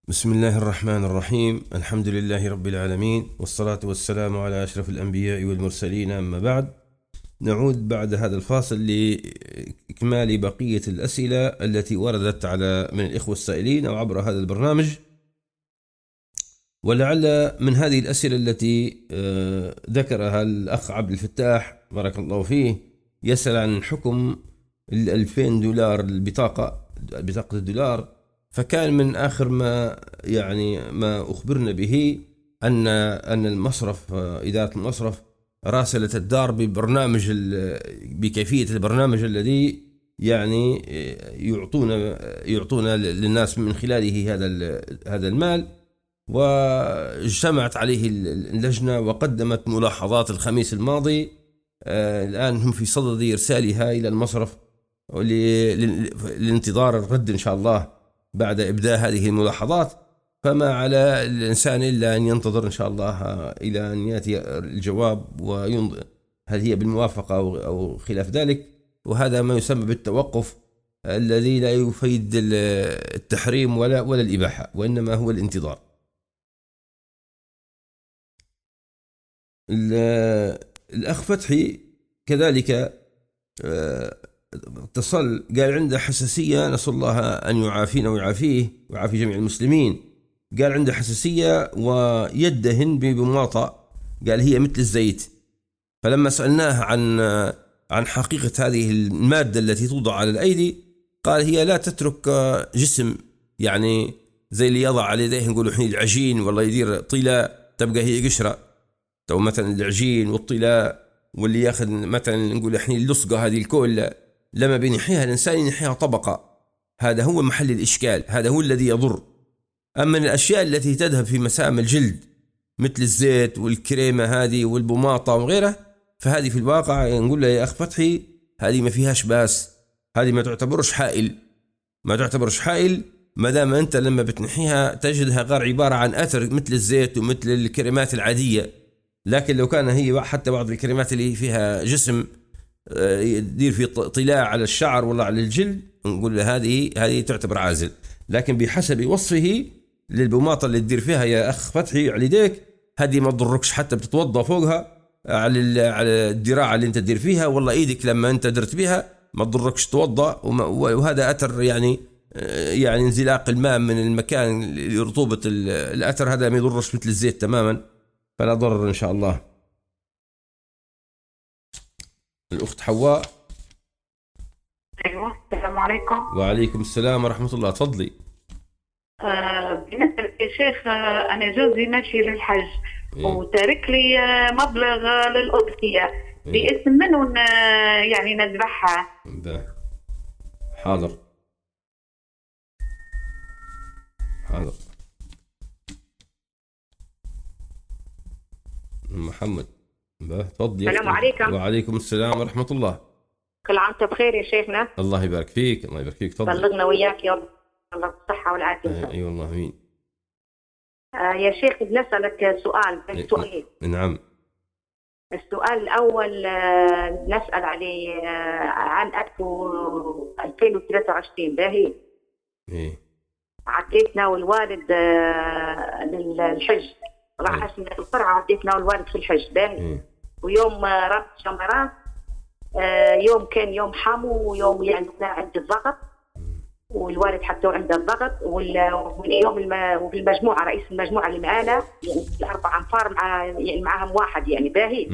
بسم الله الرحمن الرحيم. الحمد لله رب العالمين، والصلاة والسلام على أشرف الأنبياء والمرسلين، أما بعد. نعود بعد هذا الفاصل لإكمال بقية الأسئلة التي وردت من الإخوة السائلين أو عبر هذا البرنامج. ولعل من هذه الأسئلة التي ذكرها الأخ عبد الفتاح بارك الله فيه يسأل عن حكم $2000 بطاقة الدولار. فكان من آخر ما أخبرنا به أن المصرف، إدارة المصرف راسلت الدار بكيفية البرنامج الذي يعطون للناس من خلاله هذا المال. واجتمعت عليه اللجنة وقدمت ملاحظات الخميس الماضي. الآن هم في صدد إرسالها إلى المصرف لانتظار الرد إن شاء الله بعد إبداء هذه الملاحظات. فما على الإنسان إلا أن ينتظر إن شاء الله إلى أن يأتي الجواب وينظر هل هي بالموافقة أو خلاف ذلك. وهذا ما يسمى بالتوقف الذي لا يفيد التحريم ولا الإباحة، وإنما هو الانتظار. الأخ فتحي كذلك اتصل قال عنده حساسية، نسأل الله أن يعافينا ويعافيه ويعافي جميع المسلمين. قال عنده حساسية ويدهن بمواطأ، قال هي مثل الزيت. فلما سألناه عن حقيقة هذه المادة التي توضع على الأيدي، قال هي لا تترك جسم، يعني زي اللي يضع على يديه نقول حين العجين والله يدير طلاء تبقى هي قشرة، أو مثلا العجين والطلاء، واللي ياخذ مثلا نقول حين اللصقة هذه الكل لما بينحيها الإنسان ينحيها طبقة. هذا هو محل الإشكال، هذا هو الذي يضر. أما الأشياء التي تذهب في مسام الجلد مثل الزيت والكريمة هذه والبماطة وغيرها، فهذه في الواقع نقول له يا أخ فتحي هذه ما فيهاش باس، هذه ما تعتبرش حائل، ما دام أنت لما بتنحيها تجدها غير عبارة عن أثر مثل الزيت ومثل الكريمات العادية. لكن لو كان هي حتى بعض الكريمات اللي فيها جسم يدير في طلاء على الشعر ولا على الجلد، نقول له هذه تعتبر عازل. لكن بحسب وصفه للبماطة اللي تدير فيها يا أخ فتحي على يديك، هذه ما تضركش، حتى بتتوضى فوقها على الذراع اللي انت تدير فيها، والله ايدك لما انت درت بها ما تضركش توضى. وهذا أثر يعني انزلاق الماء من المكان لرطوبة الأثر، هذا ما يضرش مثل الزيت تماما، فلا ضرر إن شاء الله. الأخت حواء. أيوة، السلام عليكم. وعليكم السلام ورحمة الله، تفضلي. بالنسبة يا شيخ، أنا جوزي ماشي للحج وتارك لي مبلغ للأضحية باسم منه يعني نذبحها. حاضر محمد، تفضلي. السلام عليكم. وعليكم السلام ورحمة الله. كل عام وانت بخير يا شيخنا. الله يبارك فيك، تفضل. بلغنا وياك يا رب، الله بالصحة والعافية. أي والله أمين. يا شيخ بنسألك سؤالين. نعم. السؤال الأول نسأل عليه عن 2023 باهي. عديتنا والوالد للحج، راح اسمنا القرعة، عديتنا والوالد في الحج باهي. ويوم ربط شمرات، يوم كان يوم حمو، ويوم يعني عند الضغط، والوالد حتى عنده الضغط. واليوم وفي المجموعة رئيس المجموعة اللي معانا يعني 4 أنفار معاهم واحد يعني باهي.